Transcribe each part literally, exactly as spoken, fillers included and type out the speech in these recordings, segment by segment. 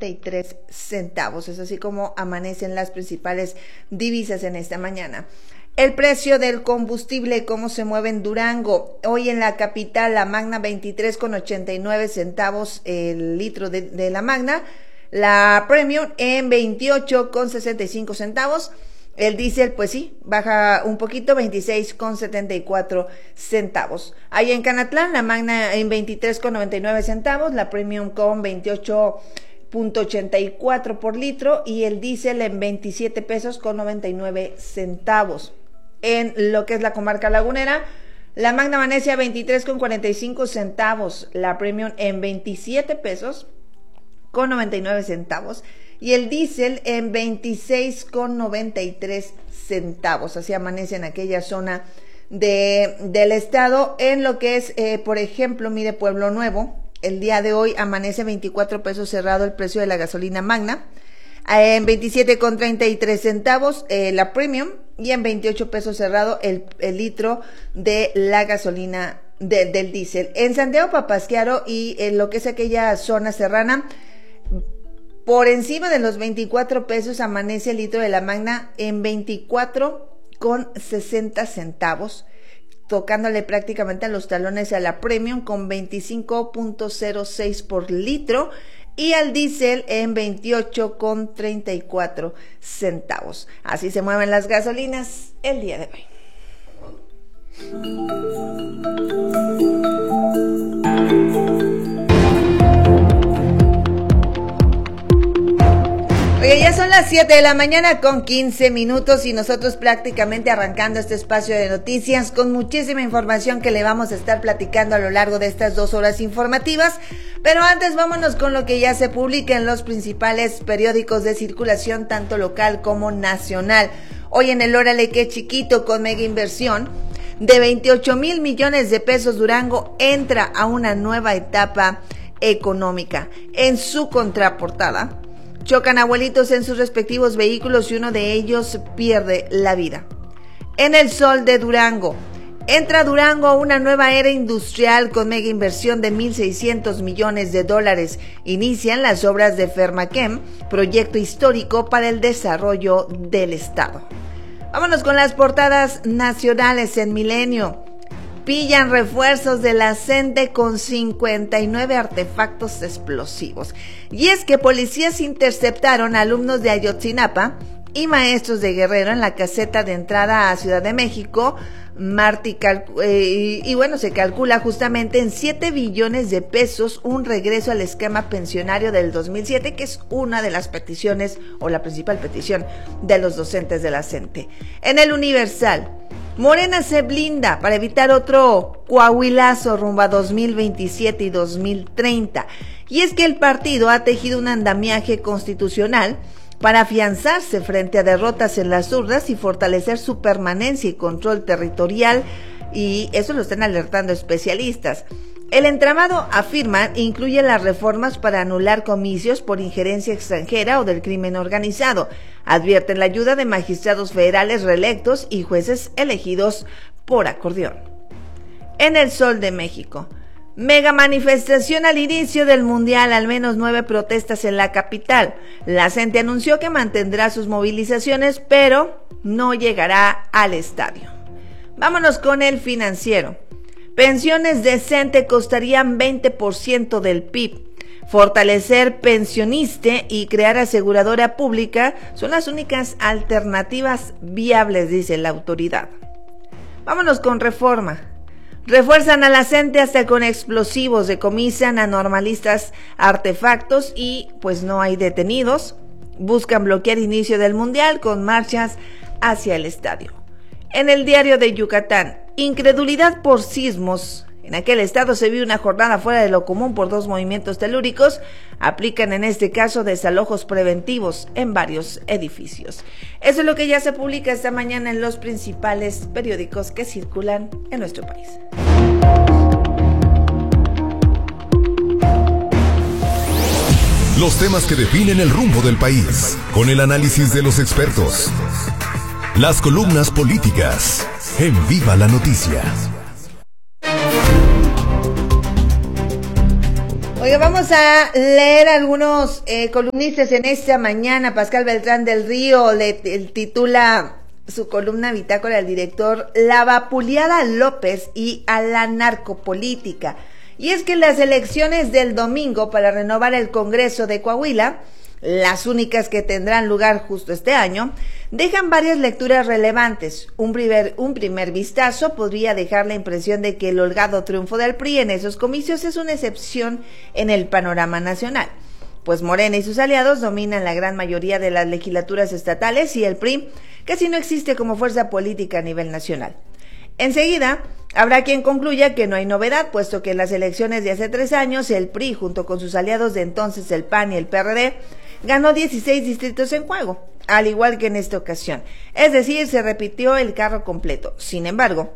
noventa y tres centavos. Es así como amanecen las principales divisas en esta mañana. El precio del combustible, cómo se mueve en Durango. Hoy en la capital, la Magna veintitrés con ochenta y nueve centavos el litro de, de la Magna. La Premium en veintiocho con sesenta y cinco centavos. El diésel, pues sí, baja un poquito, veintiséis con setenta y cuatro centavos. Ahí en Canatlán, la Magna en veintitrés con noventa y nueve centavos, la Premium con veintiocho punto ochenta y cuatro por litro y el diésel en veintisiete pesos con noventa y nueve centavos. En lo que es la comarca lagunera, la Magna amanece a veintitrés con cuarenta y cinco centavos, la Premium en veintisiete pesos con noventa y nueve centavos y el diésel en veintiséis con noventa y tres centavos. Así amanece en aquella zona de del estado. En lo que es, eh, por ejemplo, mire, Pueblo Nuevo, el día de hoy amanece veinticuatro pesos cerrado el precio de la gasolina Magna, eh, en veintisiete con treinta y tres centavos eh, la Premium y en veintiocho pesos cerrado el, el litro de la gasolina de, del diésel. En Santiago Papasquiaro y en lo que es aquella zona serrana, por encima de los veinticuatro pesos amanece el litro de la Magna en veinticuatro con sesenta centavos, tocándole prácticamente a los talones a la Premium con veinticinco punto cero seis por litro y al diésel en veintiocho con treinta y cuatro centavos. Así se mueven las gasolinas el día de hoy. Oye, ya son las siete de la mañana con quince minutos y nosotros prácticamente arrancando este espacio de noticias con muchísima información que le vamos a estar platicando a lo largo de estas dos horas informativas. Pero antes vámonos con lo que ya se publica en los principales periódicos de circulación, tanto local como nacional. Hoy en el Órale Qué Chiquito, con mega inversión de veintiocho mil millones de pesos, Durango entra a una nueva etapa económica. En su contraportada, chocan abuelitos en sus respectivos vehículos y uno de ellos pierde la vida. En El Sol de Durango, entra Durango a una nueva era industrial con mega inversión de mil seiscientos millones de dólares. Inician las obras de Fermaquem, proyecto histórico para el desarrollo del estado. Vámonos con las portadas nacionales. En Milenio, pillan refuerzos de la CENTE con cincuenta y nueve artefactos explosivos. Y es que policías interceptaron a alumnos de Ayotzinapa y maestros de Guerrero en la caseta de entrada a Ciudad de México. Martí, eh, y, y bueno, se calcula justamente en siete billones de pesos un regreso al esquema pensionario del dos mil siete, que es una de las peticiones o la principal petición de los docentes de la CENTE. En el Universal, Morena se blinda para evitar otro coahuilazo rumbo a dos mil veintisiete y dos mil treinta. Y es que el partido ha tejido un andamiaje constitucional para afianzarse frente a derrotas en las urnas y fortalecer su permanencia y control territorial, y eso lo están alertando especialistas. El entramado, afirman, incluye las reformas para anular comicios por injerencia extranjera o del crimen organizado. Advierten la ayuda de magistrados federales reelectos y jueces elegidos por acordeón. En El Sol de México, mega manifestación al inicio del Mundial, al menos nueve protestas en la capital. La CENTE anunció que mantendrá sus movilizaciones, pero no llegará al estadio. Vámonos con El Financiero. Pensiones de CENTE costarían veinte por ciento del P I B. Fortalecer pensioniste y crear aseguradora pública son las únicas alternativas viables, dice la autoridad. Vámonos con Reforma. Refuerzan a la CENTE hasta con explosivos, decomisan a normalistas artefactos y pues no hay detenidos. Buscan bloquear inicio del Mundial con marchas hacia el estadio. En el Diario de Yucatán, incredulidad por sismos. En aquel estado se vio una jornada fuera de lo común por dos movimientos telúricos. Aplican en este caso desalojos preventivos en varios edificios. Eso es lo que ya se publica esta mañana en los principales periódicos que circulan en nuestro país. Los temas que definen el rumbo del país, con el análisis de los expertos. Las columnas políticas en Viva la Noticia. Oiga, vamos a leer algunos eh, columnistas en esta mañana. Pascal Beltrán del Río le, le titula su columna bitácora al director La vapuleada López y a la narcopolítica. Y es que las elecciones del domingo para renovar el Congreso de Coahuila, las únicas que tendrán lugar justo este año, dejan varias lecturas relevantes. Un primer, un primer vistazo podría dejar la impresión de que el holgado triunfo del P R I en esos comicios es una excepción en el panorama nacional, pues Morena y sus aliados dominan la gran mayoría de las legislaturas estatales y el P R I casi no existe como fuerza política a nivel nacional. Enseguida, habrá quien concluya que no hay novedad, puesto que en las elecciones de hace tres años el P R I, junto con sus aliados de entonces el P A N y el P R D, ganó dieciséis distritos en juego, al igual que en esta ocasión. Es decir, se repitió el carro completo. Sin embargo,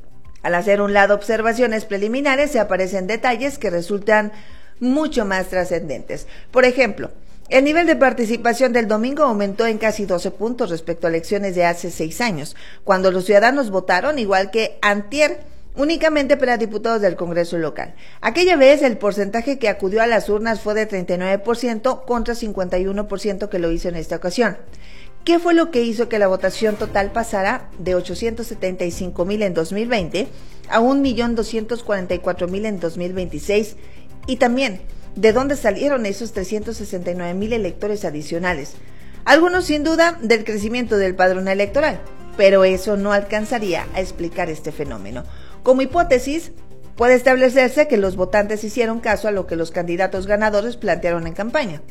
al hacer un lado observaciones preliminares, se aparecen detalles que resultan mucho más trascendentes. Por ejemplo, el nivel de participación del domingo aumentó en casi doce puntos respecto a elecciones de hace seis años, cuando los ciudadanos votaron, igual que antier, únicamente para diputados del Congreso local. Aquella vez el porcentaje que acudió a las urnas fue de treinta y nueve por ciento contra cincuenta y uno por ciento que lo hizo en esta ocasión. ¿Qué fue lo que hizo que la votación total pasara de ochocientos setenta y cinco mil en dos mil veinte a un millón doscientos cuarenta y cuatro mil en dos mil veintiséis? Y también, ¿de dónde salieron esos trescientos sesenta y nueve mil electores adicionales? Algunos sin duda del crecimiento del padrón electoral, pero eso no alcanzaría a explicar este fenómeno. Como hipótesis, puede establecerse que los votantes hicieron caso a lo que los candidatos ganadores plantearon en campaña.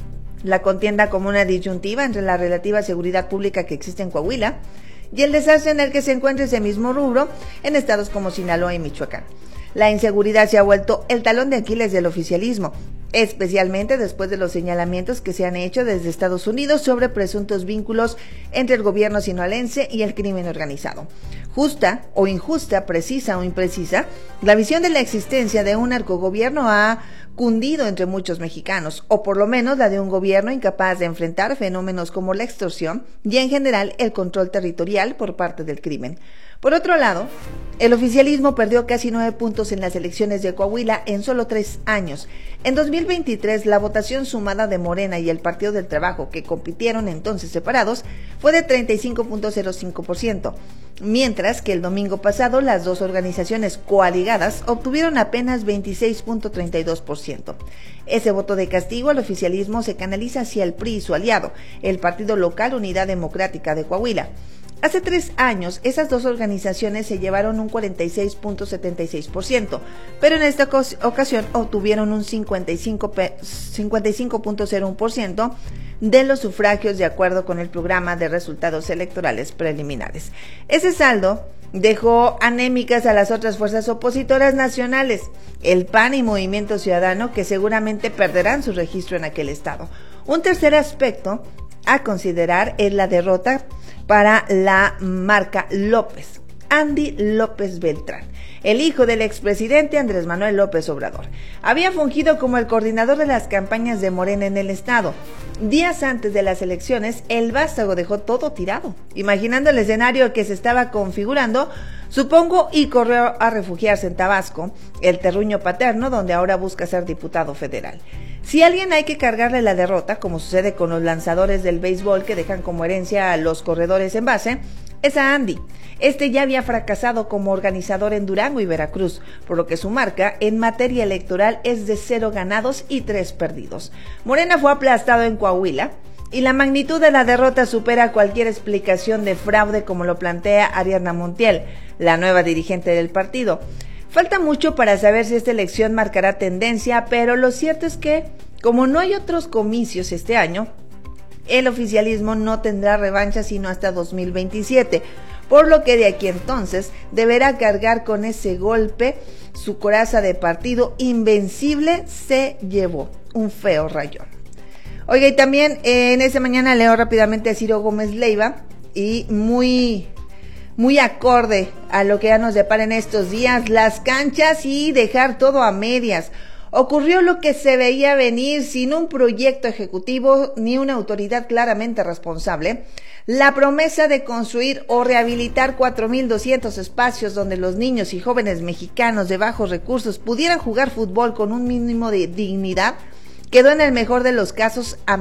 La contienda como una disyuntiva entre la relativa seguridad pública que existe en Coahuila y el desastre en el que se encuentra ese mismo rubro en estados como Sinaloa y Michoacán. La inseguridad se ha vuelto el talón de Aquiles del oficialismo, especialmente después de los señalamientos que se han hecho desde Estados Unidos sobre presuntos vínculos entre el gobierno sinaloense y el crimen organizado. Justa o injusta, precisa o imprecisa, la visión de la existencia de un narcogobierno ha cundido entre muchos mexicanos, o por lo menos la de un gobierno incapaz de enfrentar fenómenos como la extorsión y en general el control territorial por parte del crimen. Por otro lado, el oficialismo perdió casi nueve puntos en las elecciones de Coahuila en solo tres años. En dos mil veintitrés, la votación sumada de Morena y el Partido del Trabajo, que compitieron entonces separados, fue de treinta y cinco punto cero cinco por ciento, mientras que el domingo pasado las dos organizaciones coaligadas obtuvieron apenas veintiséis punto treinta y dos por ciento. Ese voto de castigo al oficialismo se canaliza hacia el P R I y su aliado, el Partido Local Unidad Democrática de Coahuila. Hace tres años, esas dos organizaciones se llevaron un cuarenta y seis punto setenta y seis por ciento, pero en esta ocasión obtuvieron un cincuenta y cinco punto cero uno por ciento de los sufragios de acuerdo con el programa de resultados electorales preliminares. Ese saldo dejó anémicas a las otras fuerzas opositoras nacionales, el P A N y Movimiento Ciudadano, que seguramente perderán su registro en aquel estado. Un tercer aspecto a considerar es la derrota para la marca López, Andy López Beltrán, el hijo del expresidente Andrés Manuel López Obrador. Había fungido como el coordinador de las campañas de Morena en el estado. Días antes de las elecciones, el vástago dejó todo tirado. Imaginando el escenario que se estaba configurando, supongo, y corrió a refugiarse en Tabasco, el terruño paterno, donde ahora busca ser diputado federal. Si a alguien hay que cargarle la derrota, como sucede con los lanzadores del béisbol que dejan como herencia a los corredores en base, es a Andy. Este ya había fracasado como organizador en Durango y Veracruz, por lo que su marca en materia electoral es de cero ganados y tres perdidos. Morena fue aplastado en Coahuila y la magnitud de la derrota supera cualquier explicación de fraude como lo plantea Ariadna Montiel, la nueva dirigente del partido. Falta mucho para saber si esta elección marcará tendencia, pero lo cierto es que, como no hay otros comicios este año, el oficialismo no tendrá revancha sino hasta dos mil veintisiete, por lo que de aquí entonces deberá cargar con ese golpe. Su coraza de partido invencible se llevó un feo rayón. Oiga, y también eh, en esta mañana leo rápidamente a Ciro Gómez Leiva, y muy... muy acorde a lo que ya nos depara en estos días, las canchas y dejar todo a medias. Ocurrió lo que se veía venir sin un proyecto ejecutivo ni una autoridad claramente responsable. La promesa de construir o rehabilitar cuatro mil doscientos espacios donde los niños y jóvenes mexicanos de bajos recursos pudieran jugar fútbol con un mínimo de dignidad quedó en el mejor de los casos a